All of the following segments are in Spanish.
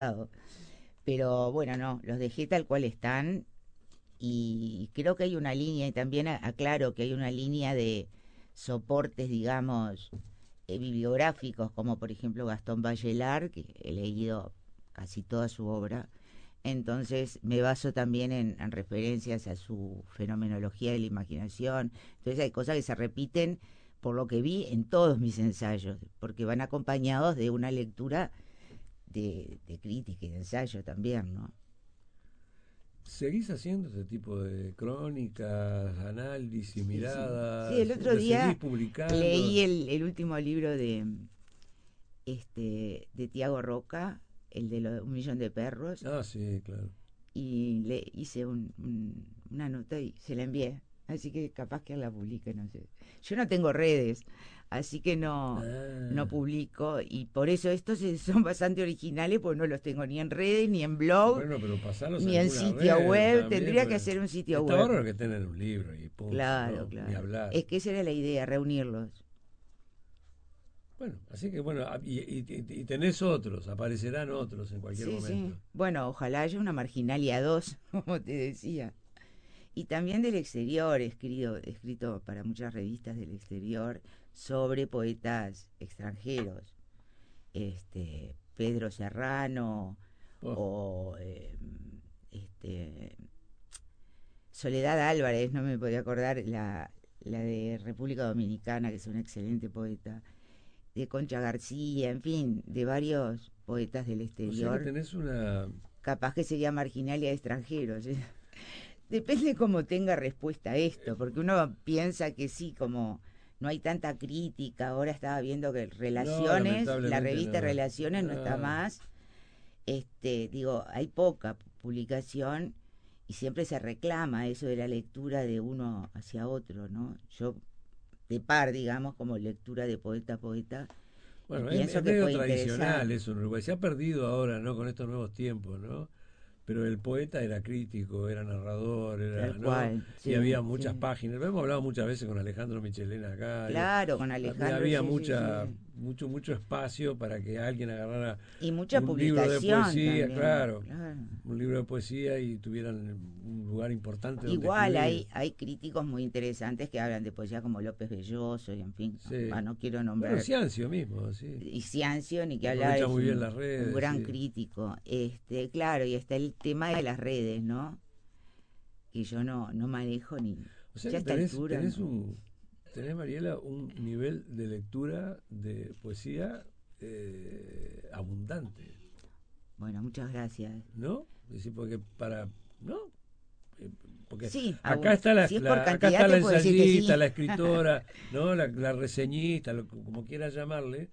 Pero bueno, no, los dejé tal cual están y creo que hay una línea, y también aclaro que hay una línea de soportes, digamos, bibliográficos, como por ejemplo Gastón Bachelard, que he leído casi toda su obra. Entonces me baso también en referencias a su fenomenología de la imaginación. Entonces hay cosas que se repiten, por lo que vi, en todos mis ensayos, porque van acompañados de una lectura de crítica y de ensayo también, ¿no? ¿Seguís haciendo este tipo de crónicas, análisis, miradas? Sí, el otro día ¿Seguís publicando? leí el último libro de Tiago Roca, el de 1.000.000 de perros. Ah, sí, claro. Y le hice una nota y se la envié. Así que capaz que la publique, no sé. Yo no tengo redes, así que no publico. Y por eso estos son bastante originales, porque no los tengo ni en redes, ni en blog, Bueno, pero pasalos ni a en alguna sitio red web. también, Tendría que pues. hacer un sitio Está web. bárbaro que tengan un libro y punto. Claro, ¿no? claro. Ni hablar. Es que esa era la idea, reunirlos. Bueno, así que bueno, y tenés otros, aparecerán otros en cualquier momento. Sí. Bueno, ojalá haya una Marginalia 2, como te decía. Y también del exterior, he escrito para muchas revistas del exterior sobre poetas extranjeros. Pedro Serrano o Soledad Álvarez, no me podía acordar, la de República Dominicana, que es una excelente poeta, de Concha García, en fin, de varios poetas del exterior. O sea que tenés una... Capaz que sería Marginalia de extranjeros, ¿eh? Depende cómo tenga respuesta a esto, porque uno piensa que sí, como no hay tanta crítica. Ahora estaba viendo que Relaciones, la revista Relaciones no está más. Digo, hay poca publicación y siempre se reclama eso de la lectura de uno hacia otro, ¿no? Yo, de par, digamos, como lectura de poeta a poeta, bueno, pienso es que medio puede tradicional interesar. eso en Uruguay. Se ha perdido ahora, ¿no? Con estos nuevos tiempos, ¿no? Pero el poeta era crítico, era narrador, era, Tal ¿no? cual, sí, y había muchas sí. páginas. Hemos hablado muchas veces con Alejandro Michelena acá. Claro, con Alejandro. Había Sí. mucho espacio para que alguien agarrara Y mucha un libro de publicación poesía, también, claro, un libro de poesía y tuvieran un lugar importante donde igual escribir. hay críticos muy interesantes que hablan de poesía, como López Belloso, y en fin, Sí. no quiero nombrar. Bueno, Ciancio mismo, sí. Y Ciancio, ni que hablar, Aprovecha es muy bien las redes, un gran sí. crítico. Claro, y está el tema de las redes, ¿no? Que yo no manejo ni. O sea ya que a esta altura, tenés, Mariela, un nivel de lectura de poesía abundante. Bueno, muchas gracias. ¿No? Es decir, porque ¿no? Porque sí, acá está la, si es por acá cantidad, está la te puedo decir que ensayista, sí. la escritora, ¿no? La reseñista, como quieras llamarle,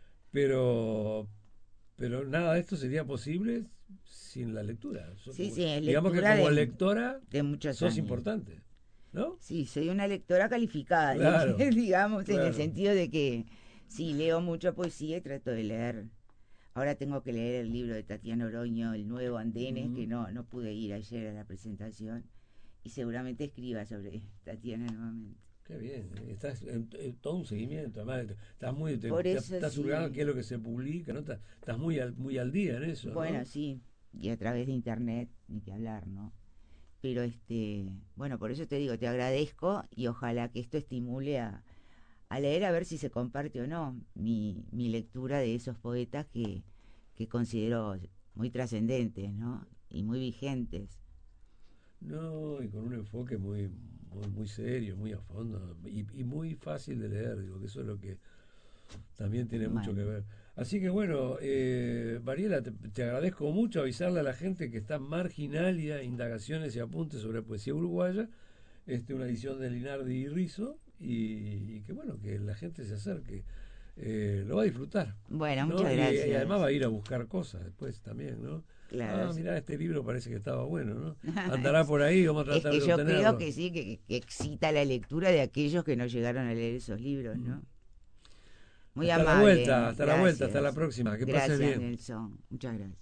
pero nada de esto sería posible sin la lectura. Sí, digamos que como lectora de muchos sos años. Importante, ¿no? Sí, soy una lectora calificada, claro, digamos, claro. En el sentido de que sí, leo mucha poesía y trato de leer. Ahora tengo que leer el libro de Tatiana Oroño, El Nuevo Andenes, que no pude ir ayer a la presentación, y seguramente escriba sobre Tatiana nuevamente. Qué bien, estás en todo un seguimiento, además estás estás hurgando qué es lo que se publica, ¿no? Estás muy al día en eso, bueno, ¿no? Sí, y a través de internet, ni que hablar, ¿no? Pero bueno, por eso te digo, te agradezco y ojalá que esto estimule a leer, a ver si se comparte o no mi lectura de esos poetas que considero muy trascendentes, ¿no? Y muy vigentes. No, y con un enfoque muy serio, muy a fondo y muy fácil de leer, digo, que eso es lo que también tiene mucho que ver. Así que bueno, Mariela, te agradezco mucho, avisarle a la gente que está Marginalia, Indagaciones y Apuntes sobre Poesía Uruguaya, una edición de Linardi y Rizzo, y que bueno, que la gente se acerque, lo va a disfrutar. Bueno, ¿no? muchas gracias. Y además va a ir a buscar cosas después también, ¿no? Claro. Mirá, este libro parece que estaba bueno, ¿no? Andará por ahí, vamos a tratar de obtenerlo. Yo creo que sí, que excita la lectura de aquellos que no llegaron a leer esos libros, ¿no? Muy hasta amable. Hasta la vuelta, hasta la próxima. Que pases bien. Gracias, Nelson. Muchas gracias.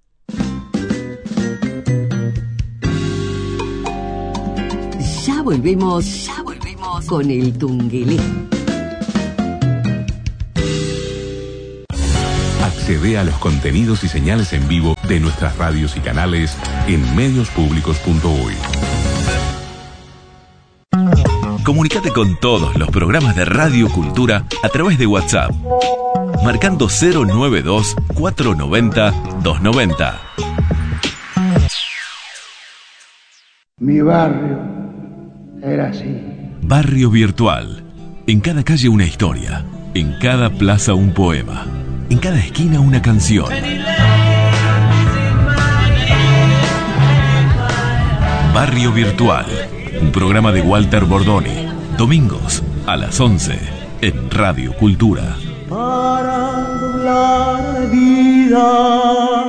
Ya volvemos con el Tungelé. accede a los contenidos y señales en vivo de nuestras radios y canales en mediospublicos.uy. Comunicate con todos los programas de Radio Cultura a través de WhatsApp, marcando 092-490-290. Mi barrio era así. Barrio Virtual. En cada calle una historia, en cada plaza un poema, en cada esquina una canción. Barrio Virtual, un programa de Walter Bordoni, domingos a las 11 en Radio Cultura. Para doblar vida.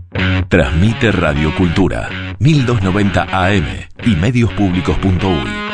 Transmite Radio Cultura, 1290 AM y mediospublicos.uy.